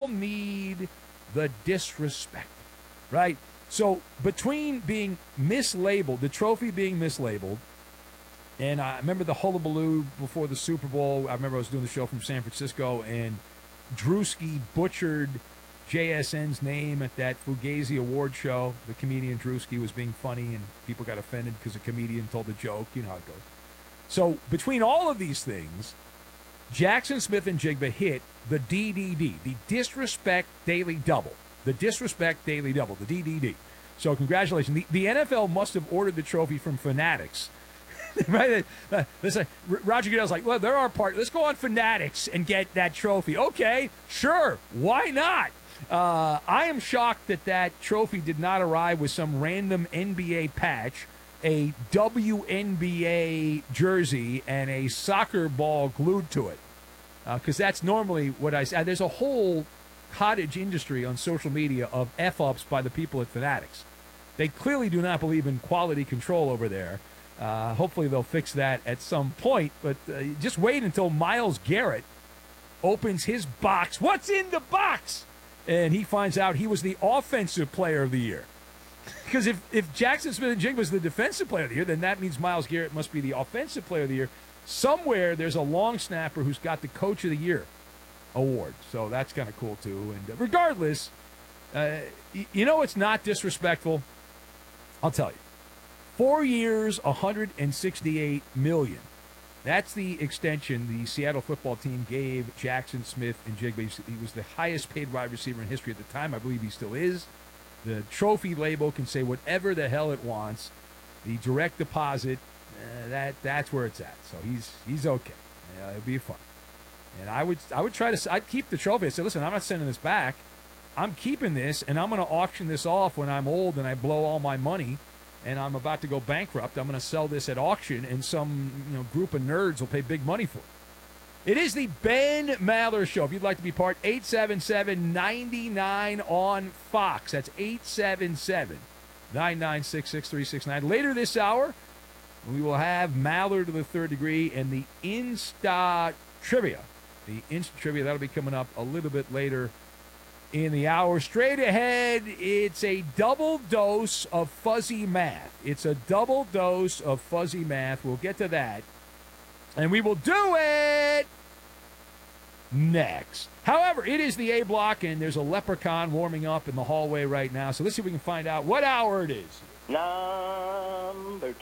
need the disrespect, right? So between being mislabeled, the trophy being mislabeled, and I remember the hullabaloo before the Super Bowl. I remember I was doing the show from San Francisco, and Drewski butchered JSN's name at that Fugazi award show. The comedian Drewski was being funny, and people got offended because a comedian told a joke. You know how it goes. So between all of these things, Jackson Smith and Jigba hit the DDD, the Disrespect Daily Double. The Disrespect Daily Double, the DDD. So congratulations. The NFL must have ordered the trophy from Fanatics. Right? Roger Goodell's like, well, there are let's go on Fanatics and get that trophy. Okay, sure. Why not? I am shocked that trophy did not arrive with some random NBA patch, a WNBA jersey, and a soccer ball glued to it. Because that's normally what I say. There's a whole cottage industry on social media of F-ups by the people at Fanatics. They clearly do not believe in quality control over there. Hopefully they'll fix that at some point. But just wait until Myles Garrett opens his box. What's in the box? And he finds out he was the offensive player of the year. Because if Jackson Smith and Jigba was the defensive player of the year, then that means Myles Garrett must be the offensive player of the year. Somewhere there's a long snapper who's got the Coach of the Year award. So that's kind of cool, too. And regardless, you know what's not disrespectful? I'll tell you. 4 years, $168 million. That's the extension the Seattle football team gave Jackson Smith and Jigba. He was the highest paid wide receiver in history at the time. I believe he still is. The trophy label can say whatever the hell it wants. The direct deposit, that's where it's at. So he's okay. It'll be fun. And I would try to. I'd keep the trophy. I said, listen, I'm not sending this back. I'm keeping this, and I'm going to auction this off when I'm old and I blow all my money, and I'm about to go bankrupt. I'm going to sell this at auction, and some group of nerds will pay big money for it. It is the Ben Maller Show. If you'd like to be part, 877-99 on Fox. That's 877-996-6369. Later this hour, we will have Maller to the Third Degree and the Insta Trivia. The Insta Trivia, that'll be coming up a little bit later in the hour. Straight ahead, it's a double dose of fuzzy math. It's a double dose of fuzzy math. We'll get to that. And we will do it next. However, it is the A block, and there's a leprechaun warming up in the hallway right now. So let's see if we can find out what hour it is. Number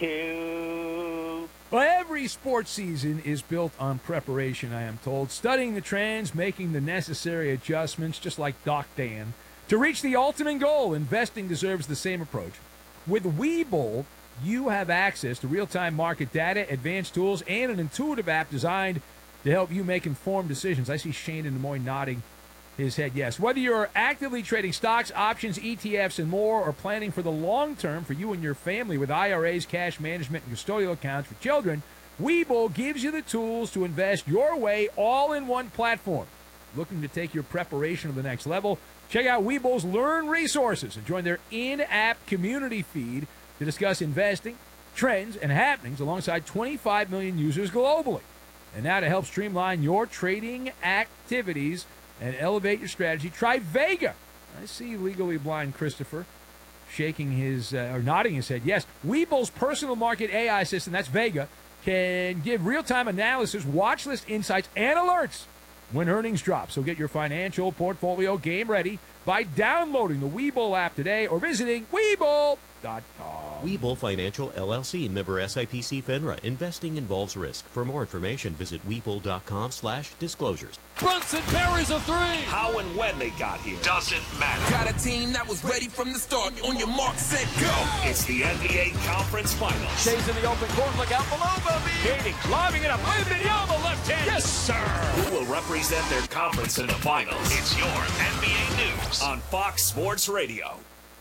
2. Well, every sports season is built on preparation, I am told. Studying the trends, making the necessary adjustments, just like Doc Dan. To reach the ultimate goal, investing deserves the same approach. With Webull, you have access to real-time market data, advanced tools, and an intuitive app designed to help you make informed decisions. I see Shane in Des Moines nodding his head yes. Whether you're actively trading stocks, options, ETFs, and more, or planning for the long term for you and your family with IRAs, cash management, and custodial accounts for children, Webull gives you the tools to invest your way all in one platform. Looking to take your preparation to the next level? Check out Webull's Learn resources and join their in-app community feed to discuss investing, trends, and happenings alongside 25 million users globally. And now to help streamline your trading activities and elevate your strategy, try Vega. I see legally blind Christopher shaking his, or nodding his head. Yes, Webull's personal market AI system, that's Vega, can give real-time analysis, watch list insights, and alerts when earnings drop. So get your financial portfolio game ready by downloading the Webull app today or visiting Webull.com. Webull Financial LLC, member SIPC FINRA. Investing involves risk. For more information, visit Webull.com/disclosures. Brunson parries a 3. How and when they got here doesn't matter. Got a team that was ready from the start. On your mark, set, go. It's the NBA Conference Finals. Shays in the open court. Look out below, Bobby. Katie lobbing it up. Wembanyama left hand. Yes, sir. Who will represent their conference in the finals? It's your NBA News on Fox Sports Radio.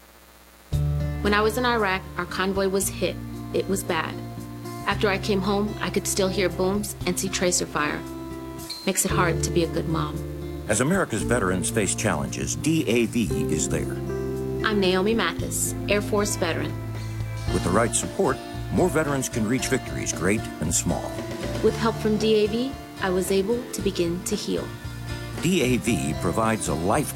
When I was in Iraq, our convoy was hit. It was bad. After I came home, I could still hear booms and see tracer fire. Makes it hard to be a good mom. As America's veterans face challenges, DAV is there. I'm Naomi Mathis, Air Force veteran. With the right support, more veterans can reach victories, great and small. With help from DAV, I was able to begin to heal. DAV provides a life